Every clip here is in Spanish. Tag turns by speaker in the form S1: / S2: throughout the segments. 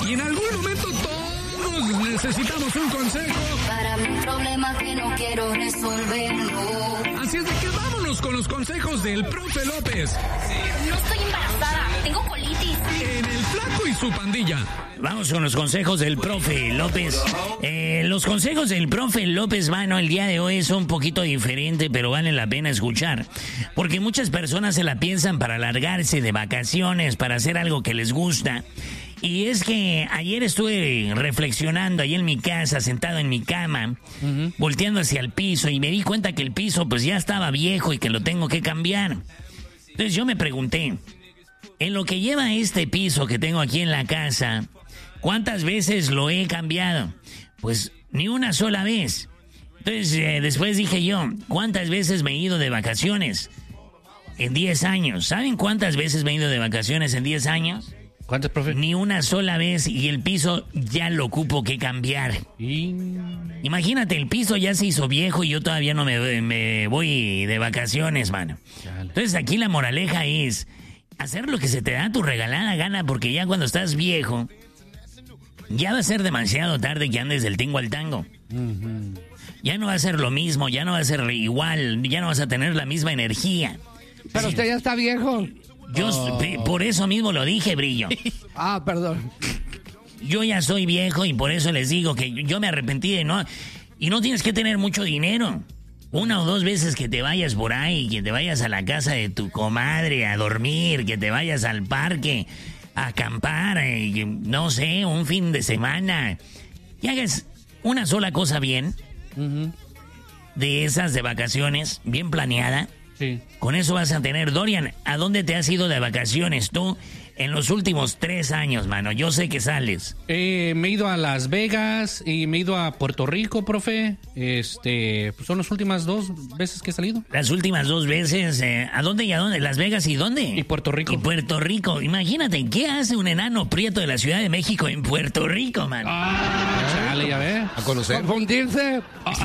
S1: Y en algún momento todos necesitamos un consejo.
S2: Para mi problema que no quiero resolverlo.
S1: Así es de que vámonos con los consejos del profe López.
S3: No estoy embarazada, tengo colitis.
S1: En El Flaco y su pandilla.
S4: Vamos con los consejos del profe López. Los consejos del profe López, mano, el día de hoy son un poquito diferente, pero vale la pena escuchar. Porque muchas personas se la piensan para largarse de vacaciones, para hacer algo que les gusta. Y es que ayer estuve reflexionando ahí en mi casa, sentado en mi cama, volteando hacia el piso, y me di cuenta que el piso pues ya estaba viejo y que lo tengo que cambiar. Entonces yo me pregunté, en lo que lleva este piso que tengo aquí en la casa, ¿cuántas veces lo he cambiado? Pues ni una sola vez. Entonces después dije yo, ¿cuántas veces me he ido de vacaciones? En 10 años. ¿Saben cuántas veces me he ido de vacaciones en 10 años?
S5: ¿Cuántas, profe?
S4: Ni una sola vez, y el piso ya lo ocupo que cambiar. Imagínate, el piso ya se hizo viejo y yo todavía no me voy de vacaciones, mano. Entonces aquí la moraleja es hacer lo que se te da tu regalada gana, porque ya cuando estás viejo, ya va a ser demasiado tarde que andes del tingo al tango. Ya no va a ser lo mismo, ya no va a ser igual, ya no vas a tener la misma energía.
S6: Pero usted ya está viejo.
S4: Yo por eso mismo lo dije, Brillo.
S6: Ah, perdón.
S4: Yo ya soy viejo y por eso les digo que yo me arrepentí de no... Y no tienes que tener mucho dinero. 1 o 2 veces que te vayas por ahí, que te vayas a la casa de tu comadre a dormir, que te vayas al parque a acampar, no sé, un fin de semana. Y hagas una sola cosa bien, de esas de vacaciones, bien planeada.
S5: Sí.
S4: Con eso vas a tener. Dorian, ¿a dónde te has ido de vacaciones tú en los últimos 3 años, mano? Yo sé que sales.
S5: Me he ido a Las Vegas y me he ido a Puerto Rico, profe. Pues son las últimas 2 veces que he salido.
S4: Las últimas 2 veces, ¿a dónde y a dónde? ¿Las Vegas y dónde?
S5: Y Puerto Rico.
S4: Y Puerto Rico. Imagínate, ¿qué hace un enano prieto de la Ciudad de México en Puerto Rico, mano?
S5: Chale, ya ves.
S7: A conocer.
S6: Confundirse.
S5: Vas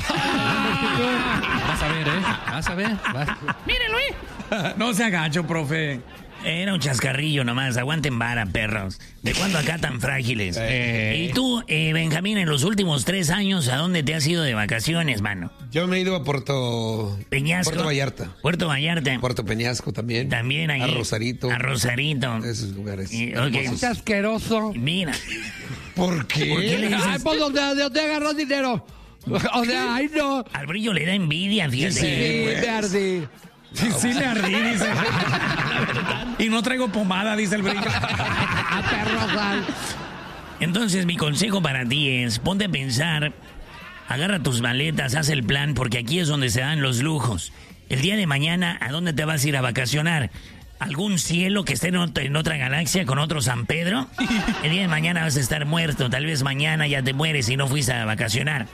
S5: a ver, Vas a ver.
S3: ¡Mire, Luis!
S1: No se agacho, profe.
S4: Era un chascarrillo nomás, aguanten vara, perros. ¿De cuándo acá tan frágiles? Y tú, Benjamín, en los últimos 3 años, ¿a dónde te has ido de vacaciones, mano?
S7: Yo me he ido a Puerto Vallarta.
S4: Puerto Vallarta.
S7: Puerto Peñasco también.
S4: También ahí.
S7: A Rosarito.
S4: A Rosarito.
S7: Esos lugares.
S6: Es asqueroso.
S4: Mira.
S7: ¿Por qué?
S4: ¿Por qué le dices?
S6: Ay, pues ¿dónde agarró dinero? O sea, ay no.
S4: Al Brillo le da envidia, fíjate.
S6: Sí, me ardí.
S1: Sí le ardí, dice. Y no traigo pomada, dice el Brillo.
S4: Entonces, mi consejo para ti es, ponte a pensar, agarra tus maletas, haz el plan, porque aquí es donde se dan los lujos. El día de mañana, ¿a dónde te vas a ir a vacacionar? ¿Algún cielo que esté en otra galaxia con otro San Pedro? El día de mañana vas a estar muerto, tal vez mañana ya te mueres y no fuiste a vacacionar.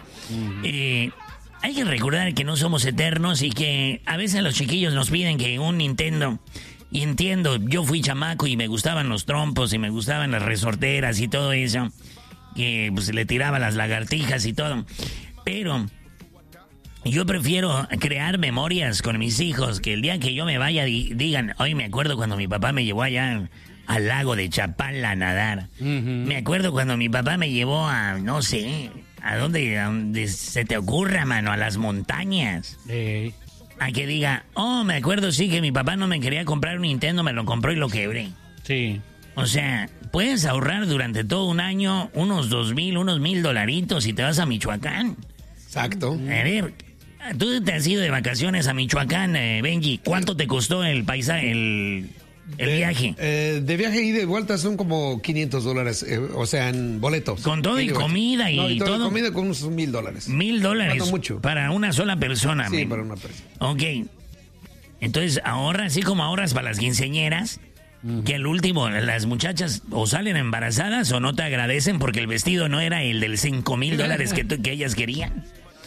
S4: Hay que recordar que no somos eternos y que a veces los chiquillos nos piden que un Nintendo. Y entiendo, yo fui chamaco y me gustaban los trompos y me gustaban las resorteras y todo eso. Que pues le tiraba las lagartijas y todo. Pero yo prefiero crear memorias con mis hijos, que el día que yo me vaya digan, hoy me acuerdo cuando mi papá me llevó allá al lago de Chapala a nadar. Me acuerdo cuando mi papá me llevó a, no sé, a donde se te ocurra, mano, a las montañas. A que diga, me acuerdo sí que mi papá no me quería comprar un Nintendo, me lo compró y lo quebré.
S5: Sí.
S4: O sea, puedes ahorrar durante todo un año unos $1,000 y te vas a Michoacán.
S7: Exacto.
S4: A ver, tú te has ido de vacaciones a Michoacán, Benji. ¿Cuánto te costó el paisaje, el viaje?
S7: De viaje y de vuelta son como $500, o sea, en boletos.
S4: Con todo y comida y todo.
S7: Y comida con unos $1,000.
S4: $1,000.
S7: No mucho.
S4: Para una sola persona.
S7: Sí,
S4: men.
S7: para una persona.
S4: Ok. Entonces ahorras, así como ahorras para las quinceañeras, que al último las muchachas o salen embarazadas o no te agradecen porque el vestido no era el del $5,000 que ellas querían.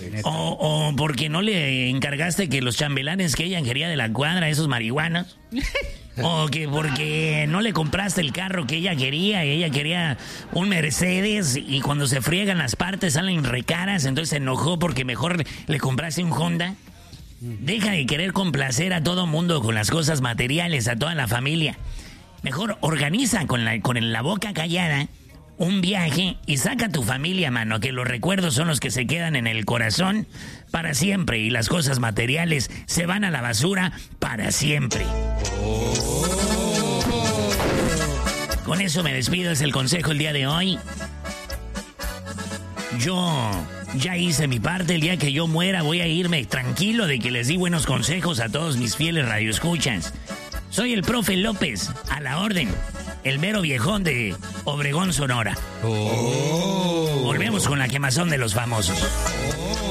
S4: O porque no le encargaste que los chambelanes que ella quería de la cuadra, esos marihuanos. O que porque no le compraste el carro que ella quería un Mercedes y cuando se friegan las partes salen recaras, entonces se enojó porque mejor le compraste un Honda. Deja de querer complacer a todo mundo con las cosas materiales, a toda la familia. Mejor organiza con la boca callada un viaje y saca a tu familia, mano, que los recuerdos son los que se quedan en el corazón para siempre y las cosas materiales se van a la basura para siempre. Con eso me despido, es el consejo el día de hoy. Yo ya hice mi parte, el día que yo muera voy a irme tranquilo de que les di buenos consejos a todos mis fieles radioescuchas. Soy el profe López, a la orden, el mero viejón de Obregón, Sonora. Volvemos con la quemazón de los famosos.